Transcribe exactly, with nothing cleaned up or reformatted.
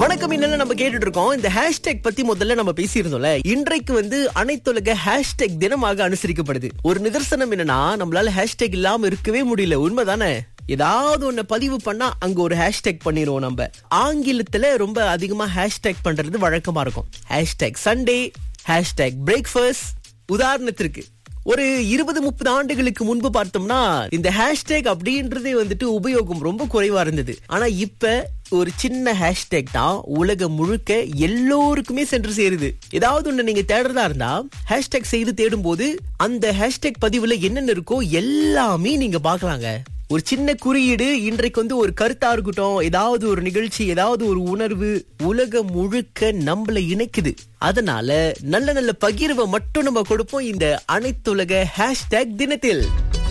வணக்கம். என்னென்ன நம்ம கேட்டுட்டு இருக்கோம். இந்த ஹேஷ்டேக் பத்தி முதல்ல நம்ம பேசியிருந்தோம்ல. இன்றைக்கு வந்து அனைத்துலக ஹேஷ்டேக் தினமாக அனுசரிக்கப்படுது. ஒரு நிதர்சனம் என்னன்னா, நம்மளால ஹேஷ்டேக் இல்லாம இருக்கவே முடியல. உண்மைதானே? ஏதாவது ஒண்ணு பதிவு பண்ணா அங்க ஒரு ஹேஷ்டேக் பண்ணிடுவோம். நம்ம ஆங்கிலத்துல ரொம்ப அதிகமா ஹேஷ்டேக் பண்றது வழக்கமா இருக்கும். Hashtag Sunday, hashtag breakfast. உதாரணத்திற்கு ஒரு இருபது முப்பது ஆண்டுகளுக்கு முன்பு பார்த்தோம்னா இந்த ஹேஷ்டேக் அப்படின்றதே வந்துட்டு உபயோகம் ரொம்ப குறைவா இருந்தது. ஆனா இப்ப ஒரு சின்ன ஹேஷ்டேக் தான் உலகம் முழுக்க எல்லோருக்குமே சென்று சேருது. ஏதாவது ஒண்ணு நீங்க தேடுறதா இருந்தா ஹேஷ்டேக் செய்து தேடும் போது அந்த ஹேஷ்டேக் பதிவுல என்னென்ன இருக்கோ எல்லாமே நீங்க பாக்கலாங்க. ஒரு சின்ன குறியீடு இன்றைக்கு வந்து ஒரு கருத்தா இருக்கட்டும், ஏதாவது ஒரு நிகழ்ச்சி, ஏதாவது ஒரு உணர்வு உலகம் முழுக்க நம்மள இணைக்குது. அதனால நல்ல நல்ல பகிர்வை மட்டும் நம்ம கொடுப்போம் இந்த அனைத்துலக ஹேஷ்டேக் தினத்தில்.